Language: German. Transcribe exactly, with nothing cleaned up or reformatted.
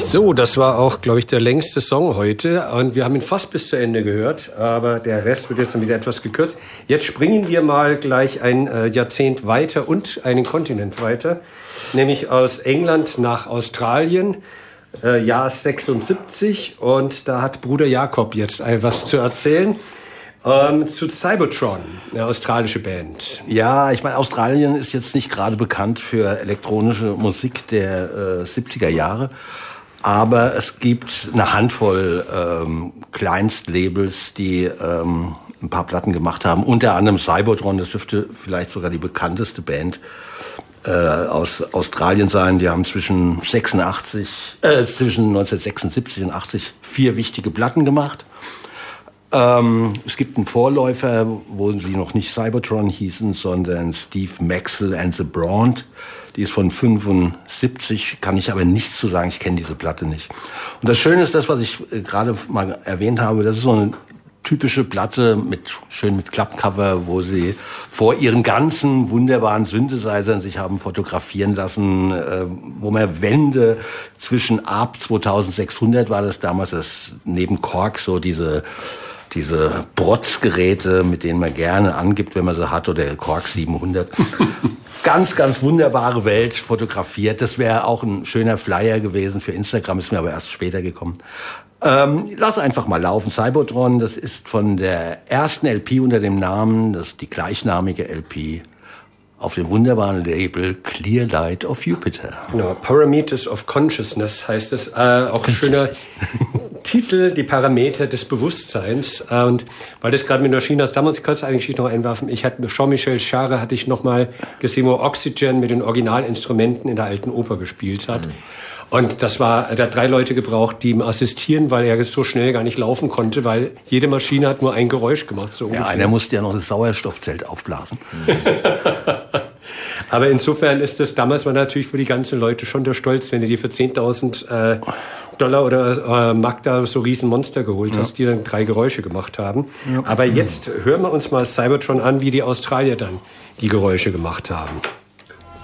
So, das war auch, glaube ich, der längste Song heute. Und wir haben ihn fast bis zu Ende gehört, aber der Rest wird jetzt dann wieder etwas gekürzt. Jetzt springen wir mal gleich ein äh, Jahrzehnt weiter und einen Kontinent weiter, nämlich aus England nach Australien, äh, Jahr sechsundsiebzig. Und da hat Bruder Jakob jetzt was zu erzählen. Ähm, zu Cybotron, eine australische Band. Ja, ich meine, Australien ist jetzt nicht gerade bekannt für elektronische Musik der äh, siebziger Jahre. Aber es gibt eine Handvoll ähm, Kleinstlabels, die ähm, ein paar Platten gemacht haben. Unter anderem Cybotron, das dürfte vielleicht sogar die bekannteste Band äh, aus Australien sein. Die haben zwischen sechsundachtzig, äh, zwischen neunzehnhundertsechsundsiebzig und achtzig vier wichtige Platten gemacht. Ähm, es gibt einen Vorläufer, wo sie noch nicht Cybotron hießen, sondern Steve Maxwell and the Brand. Die ist von fünfundsiebzig, kann ich aber nichts zu sagen, ich kenne diese Platte nicht. Und das Schöne ist das, was ich äh, gerade mal erwähnt habe, das ist so eine typische Platte mit schön mit Klappcover, wo sie vor ihren ganzen wunderbaren Synthesizern sich haben fotografieren lassen, äh, wo man Wände zwischen A R P zweitausendsechshundert war das damals, das neben Korg so diese diese Brotzgeräte, mit denen man gerne angibt, wenn man sie hat, oder Korg siebenhundert. Ganz, ganz wunderbare Welt fotografiert. Das wäre auch ein schöner Flyer gewesen für Instagram, ist mir aber erst später gekommen. Ähm, lass einfach mal laufen. Cybotron, das ist von der ersten L P unter dem Namen, das ist die gleichnamige L P auf dem wunderbaren Label Clear Light of Jupiter. Genau, Parameters of Consciousness heißt es. Äh, auch ein schöner Titel, die Parameter des Bewusstseins. Und weil das gerade mit Maschinen aus, da muss ich kurz eigentlich noch einwerfen. Ich hatte Jean-Michel Jarre hatte ich noch mal gesehen, wo Oxygen mit den Originalinstrumenten in der alten Oper gespielt hat. Mhm. Und das war, er hat drei Leute gebraucht, die ihm assistieren, weil er so schnell gar nicht laufen konnte, weil jede Maschine hat nur ein Geräusch gemacht. So ja, einer musste ja noch das Sauerstoffzelt aufblasen. Aber insofern ist das, damals war natürlich für die ganzen Leute schon der Stolz, wenn du dir für zehntausend äh, Dollar oder äh, Mark da so riesen Monster geholt hast, ja, die dann drei Geräusche gemacht haben. Ja. Aber jetzt hören wir uns mal Cybotron an, wie die Australier dann die Geräusche gemacht haben.